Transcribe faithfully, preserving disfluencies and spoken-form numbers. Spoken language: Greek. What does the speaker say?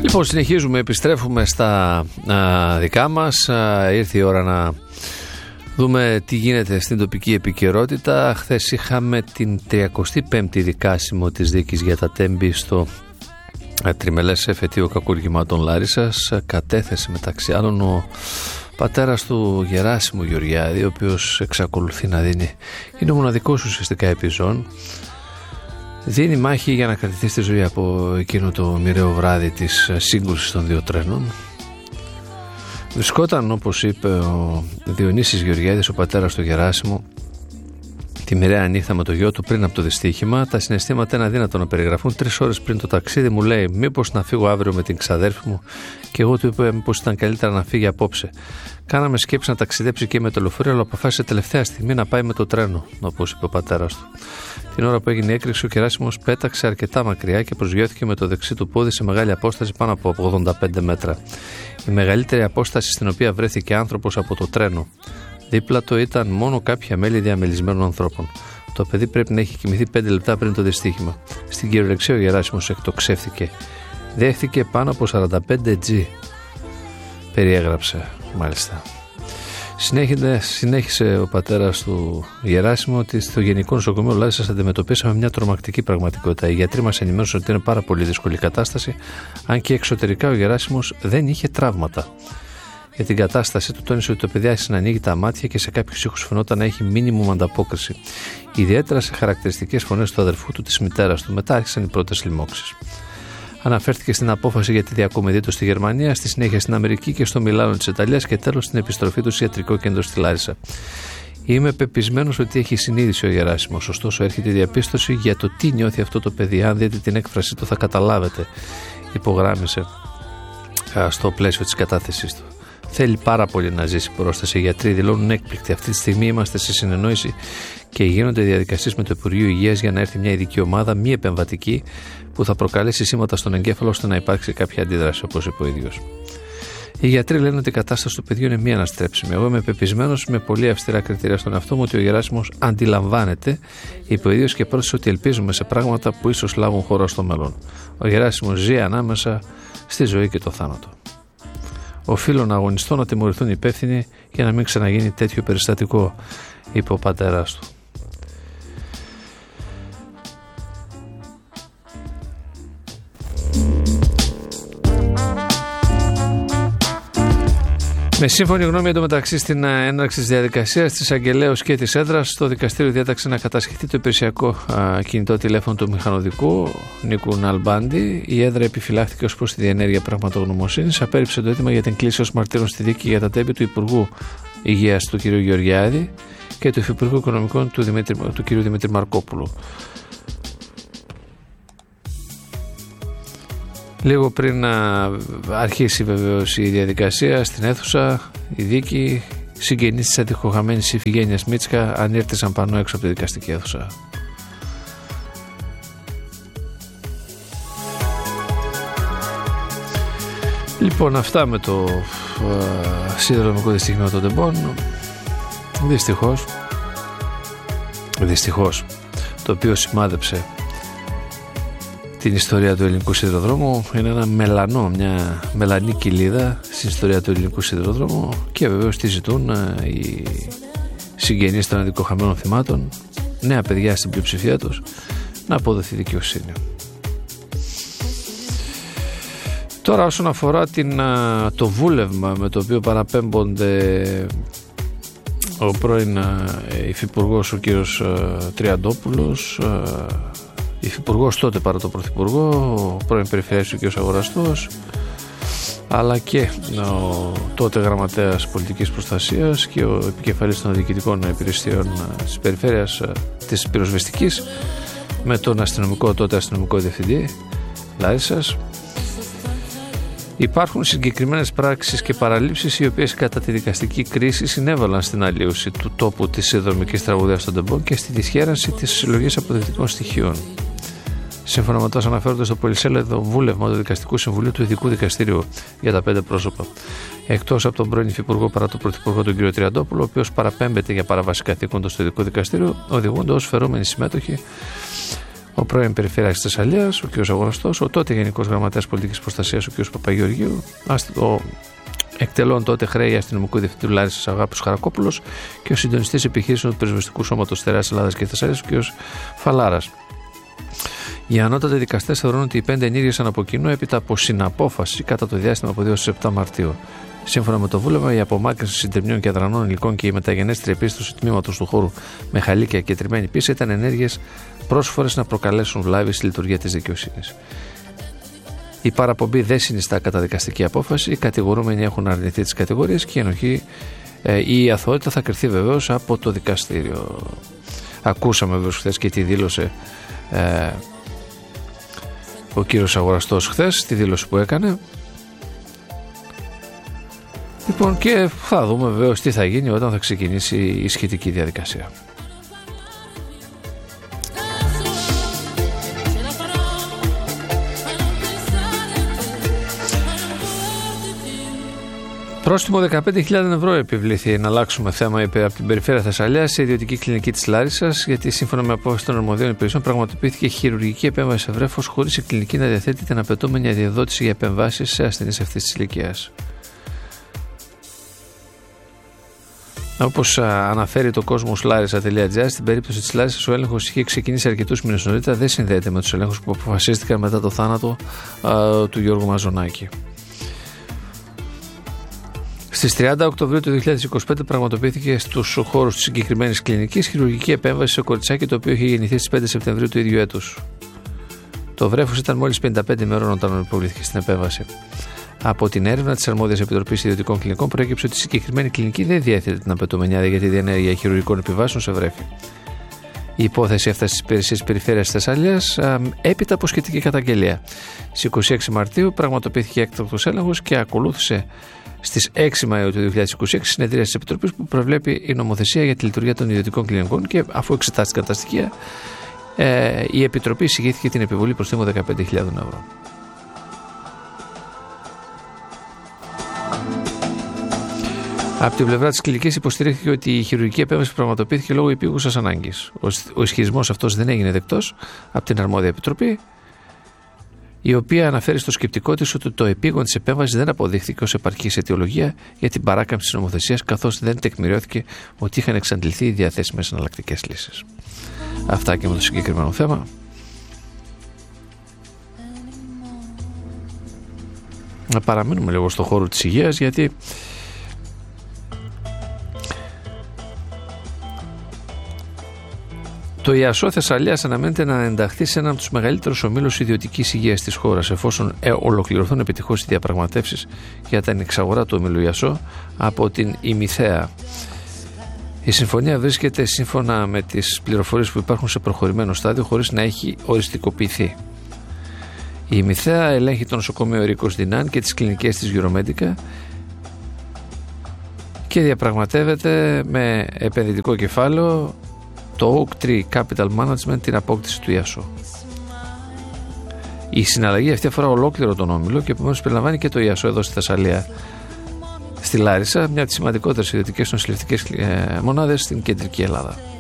Λοιπόν, συνεχίζουμε, επιστρέφουμε στα α, δικά μας. Α, ήρθε η ώρα να δούμε τι γίνεται στην τοπική επικαιρότητα. Χθες είχαμε την τριακοστή πέμπτη δικάσιμο της δίκης για τα Τέμπη στο α, τριμελές εφετείο κακουργημάτων Λάρισσας. Κατέθεσε μεταξύ άλλων ο πατέρας του Γεράσιμου Γεωργιάδη, ο οποίος εξακολουθεί να δίνει, είναι ο μοναδικός ουσιαστικά επιζών. Δίνει μάχη για να κρατηθεί στη ζωή από εκείνο το μοιραίο βράδυ της σύγκρουσης των δύο τρένων. Βρισκόταν, όπως είπε ο Διονύσης Γεωργιάδης, ο πατέρας του Γεράσιμου, τη μοιραία νύχτα με το γιο του πριν από το δυστύχημα. Τα συναισθήματα είναι αδύνατο να περιγραφούν. Τρεις ώρες πριν το ταξίδι μου λέει: μήπως να φύγω αύριο με την ξαδέρφη μου, και εγώ του είπα μήπως ήταν καλύτερα να φύγει απόψε. Κάναμε σκέψη να ταξιδέψει και με το λεωφορείο, αλλά αποφάσισε τελευταία στιγμή να πάει με το τρένο, όπως είπε ο πατέρας του. Την ώρα που έγινε η έκρηξη, ο Γεράσιμος πέταξε αρκετά μακριά και προσγειώθηκε με το δεξί του πόδι σε μεγάλη απόσταση πάνω από ογδόντα πέντε μέτρα. Η μεγαλύτερη απόσταση στην οποία βρέθηκε άνθρωπος από το τρένο. Δίπλα του ήταν μόνο κάποια μέλη διαμελισμένων ανθρώπων. Το παιδί πρέπει να έχει κοιμηθεί πέντε λεπτά πριν το δυστύχημα. Στην κυριολεξία ο Γεράσιμος εκτοξεύθηκε. Δέχθηκε πάνω από σαράντα πέντε τζι. Περιέγραψε μάλιστα. Συνέχισε, συνέχισε ο πατέρας του Γεράσιμου ότι στο Γενικό Νοσοκομείο Λάρισσας αντιμετωπίσαμε μια τρομακτική πραγματικότητα. Οι γιατροί μας ενημέρωσαν ότι είναι πάρα πολύ δύσκολη κατάσταση, αν και εξωτερικά ο Γεράσιμος δεν είχε τραύματα. Για την κατάσταση του τόνισε ότι το παιδί άρχισε να ανοίγει τα μάτια και σε κάποιους ήχους φαινόταν να έχει μίνιμουμ ανταπόκριση. Ιδιαίτερα σε χαρακτηριστικές φωνές του αδερφού του, της μητέρας του. Μετά άρχισαν οι πρώτες λοιμώξεις. Αναφέρθηκε στην απόφαση για τη διακομιδή του στη Γερμανία, στη συνέχεια στην Αμερική και στο Μιλάνο της Ιταλίας και τέλος στην επιστροφή του σε ιατρικό κέντρο στη Λάρισα. Είμαι πεπισμένος ότι έχει συνείδηση ο Γεράσιμος, ωστόσο έρχεται η διαπίστωση για το τι νιώθει αυτό το παιδί. Αν δείτε την έκφραση του θα καταλάβετε, υπογράμμισε α, στο πλαίσιο της κατάθεσής του. Θέλει πάρα πολύ να ζήσει πρόσταση. Οι γιατροί δηλώνουν έκπληκτοι. Αυτή τη στιγμή είμαστε σε συνεννόηση και γίνονται διαδικασίες με το Υπουργείο Υγείας για να έρθει μια ειδική ομάδα, μη επεμβατική, που θα προκαλέσει σήματα στον εγκέφαλο ώστε να υπάρξει κάποια αντίδραση, όπως είπε ο ίδιος. Οι γιατροί λένε ότι η κατάσταση του παιδιού είναι μη αναστρέψιμη. Εγώ είμαι πεπισμένος με πολύ αυστηρά κριτήρια στον εαυτό μου ότι ο Γεράσιμος αντιλαμβάνεται, είπε ο ίδιος, και πρόσθεσε ότι ελπίζουμε σε πράγματα που ίσως λάβουν χώρα στο μέλλον. Ο Γεράσιμος ζει ανάμεσα στη ζωή και το θάνατο. Οφείλω να αγωνιστώ να τιμωρηθούν οι υπεύθυνοι για να μην ξαναγίνει τέτοιο περιστατικό, είπε ο πατέρας του. Με σύμφωνη γνώμη εντωμεταξύ στην έναρξη της διαδικασίας της αγγελέως και της έδρας, το δικαστήριο διέταξε να κατασχεθεί το υπηρεσιακό α, κινητό τηλέφωνο του μηχανοδικού Νίκου Ναλμπάντη. Η έδρα επιφυλάχθηκε ως προς τη διενέργεια πραγματογνωμοσύνης. Απέρριψε το αίτημα για την κλήση ως μαρτύρων στη δίκη για τα Τέμπη του Υπουργού Υγείας του κ. Γεωργιάδη και του Υφυπουργού Οικονομικών του, Δημήτρη, του κ. Δημήτρη Μαρκόπουλου. Λίγο πριν να αρχίσει βεβαίως η διαδικασία στην αίθουσα, η δίκη, συγγενείς της ατυχοχαμένης Ιφηγένειας Μίτσκα ανήρτησαν πάνω έξω από τη δικαστική αίθουσα. Λοιπόν, αυτά με το uh, σιδηροδρομικό δυστύχημα των Τεμπών. Δυστυχώς, δυστυχώς, το οποίο σημάδεψε την ιστορία του ελληνικού σιδηροδρόμου. Είναι ένα μελανό, μια μελανή κοιλίδα στην ιστορία του ελληνικού σιδηροδρόμου και βεβαίως τι ζητούν οι συγγενείς των αντικοχαμένων θυμάτων, νέα παιδιά στην πλειοψηφία τους, να αποδοθεί δικαιοσύνη. Τώρα όσον αφορά την, το βούλευμα με το οποίο παραπέμπονται ο πρώην υφυπουργός ο κύριος Τριαντόπουλος, υφυπουργός τότε παρά το πρωθυπουργό, ο πρώην περιφερειάρχης ο κ. Αγοραστός, αλλά και ο τότε γραμματέας πολιτικής προστασίας και ο επικεφαλής των διοικητικών υπηρεσιών της περιφέρειας της πυροσβεστικής, με τον αστυνομικό τότε αστυνομικό διευθυντή Λάρισσας. Υπάρχουν συγκεκριμένες πράξεις και παραλήψεις οι οποίες κατά τη δικαστική κρίση συνέβαλαν στην αλλίωση του τόπου της σιδηροδρομικής τραγωδίας των Τεμπών και στη δυσχέρανση της συλλογής αποδεικτικών στοιχείων. Σύμφωνα με όσα αναφέρονται στο πολυσέλιδο βούλευμα του Δικαστικού Συμβουλίου του Ειδικού Δικαστηρίου για τα πέντε πρόσωπα, εκτός από τον πρώην υφυπουργό παρά τον πρωθυπουργό τον κ. Τριαντόπουλο, ο οποίος παραπέμπεται για παραβάση καθήκοντος στο Ειδικό Δικαστήριο, οδηγούνται ως φερόμενοι συμμέτοχοι ο πρώην Περιφερειάρχης της Θεσσαλίας, ο κ. Αγοραστός, ο τότε Γενικός Γραμματέας Πολιτικής Προστασίας, ο κ. Παπαγεωργίου, ο εκτελών τότε χρέη αστυνομικού διευθυντή Λάρισσας Αγάπης Χαρακόπουλος και ο συντονιστής επιχείρησεων του Πυροσβεστικού Σώματος Στερεάς Ελλάδας και Θεσσαλίας, ο κ. Φαλάρας. Οι ανώτατοι δικαστές θεωρούν ότι οι πέντε ενήργησαν από κοινού έπειτα από συναπόφαση κατά το διάστημα από δύο έως επτά Μαρτίου. Σύμφωνα με το βούλευμα, η απομάκρυνση συντριμμιών και αδρανών υλικών και η μεταγενέστερη επίστρωση τμήματος του χώρου με χαλίκια και τριμμένη πίση ήταν ενέργειες πρόσφορες να προκαλέσουν βλάβη στη λειτουργία της δικαιοσύνης. Η παραπομπή δεν συνιστά καταδικαστική απόφαση, οι κατηγορούμενοι έχουν αρνηθεί τις κατηγορίες και η ενοχή ε, η αθωότητα θα κριθεί βεβαίως από το δικαστήριο. Ακούσαμε βεβαίως χθες και τι δήλωσε ε, ο κύριος Αγοραστός χθες, τη δήλωση που έκανε. Λοιπόν, και θα δούμε βεβαίως τι θα γίνει όταν θα ξεκινήσει η σχετική διαδικασία. Πρόστιμο δεκαπέντε χιλιάδες ευρώ επιβλήθη, να αλλάξουμε θέμα, είπε, από την Περιφέρεια Θεσσαλίας σε ιδιωτική κλινική της Λάρισσας, γιατί σύμφωνα με απόφαση των αρμοδίων υπηρεσιών πραγματοποιήθηκε χειρουργική επέμβαση σε βρέφος χωρίς η κλινική να διαθέτει την απαιτούμενη αδειοδότηση για επεμβάσεις σε ασθενείς αυτής της ηλικίας. Όπως αναφέρει το cosmos-larissa.gr, στην περίπτωση της Λάρισσας ο έλεγχος είχε ξεκινήσει αρκετούς μήνες νωρίτερα, δεν συνδέεται με τους ελέγχους που αποφασίστηκαν μετά το θάνατο α, του Γιώργου Μαζονάκη. Στις τριάντα Οκτωβρίου του δύο χιλιάδες είκοσι πέντε πραγματοποιήθηκε στους χώρους της συγκεκριμένης κλινικής χειρουργική επέμβαση σε κοριτσάκι το οποίο είχε γεννηθεί στις πέντε Σεπτεμβρίου του ίδιου έτους. Το βρέφος ήταν μόλις πενήντα πέντε ημερών όταν υποβλήθηκε στην επέμβαση. Από την έρευνα της Αρμόδιας Επιτροπής Ιδιωτικών Κλινικών προέκυψε ότι η συγκεκριμένη κλινική δεν διέθετε την απαιτούμενη άδεια για τη διενέργεια χειρουργικών επιβάσεων σε βρέφη. Η υπόθεση έφτασε στις υπηρεσίες Περιφέρειας της Θεσσαλίας έπειτα από σχετική καταγγελία. Στις είκοσι έξι Μαρτίου πραγματοποιήθηκε έκτακτος έλεγχος και ακολούθησε στις έξι Μαΐου του δύο χιλιάδες είκοσι έξι συνεδρία της Επιτροπής που προβλέπει η νομοθεσία για τη λειτουργία των ιδιωτικών κλινικών και αφού εξετάστηκαν τα στοιχεία, ε, η Επιτροπή εισηγήθηκε την επιβολή προστίμου δεκαπέντε χιλιάδες ευρώ. Από την πλευρά της κλινικής υποστηρίχθηκε ότι η χειρουργική επέμβαση πραγματοποιήθηκε λόγω επίγουσας ανάγκης. Ο ισχυρισμός αυτός δεν έγινε δεκτός από την αρμόδια επιτροπή, η οποία αναφέρει στο σκεπτικό της ότι το επίγον της επέμβασης δεν αποδείχθηκε ως επαρκής αιτιολογία για την παράκαμψη της νομοθεσίας, καθώς δεν τεκμηριώθηκε ότι είχαν εξαντληθεί οι διαθέσιμες εναλλακτικές λύσεις. Αυτά και με το συγκεκριμένο θέμα. Να παραμείνουμε λίγο στο χώρο της υγείας, γιατί το ΙΑΣΟ Θεσσαλίας αναμένεται να ενταχθεί σε έναν από τους μεγαλύτερους ομίλους ιδιωτικής υγείας της χώρας, εφόσον ε, ολοκληρωθούν επιτυχώς οι διαπραγματεύσεις για την εξαγορά του ομίλου ΙΑΣΟ από την Ημιθέα. Η συμφωνία βρίσκεται σύμφωνα με τις πληροφορίες που υπάρχουν σε προχωρημένο στάδιο χωρίς να έχει οριστικοποιηθεί. Η Ημιθέα ελέγχει το νοσοκομείο Ρίκος Δινάν και τις κλινικές της Euromedica και διαπραγματεύεται με επενδυτικό κεφάλαιο το Oak Tree Capital Management την απόκτηση του ΙΑΣΟ. Η συναλλαγή αυτή αφορά ολόκληρο τον όμιλο και επομένως περιλαμβάνει και το ΙΑΣΟ εδώ στη Θεσσαλία. Στη Λάρισα, μια από τις σημαντικότερες ιδιωτικές νοσηλευτικές μονάδες στην κεντρική Ελλάδα.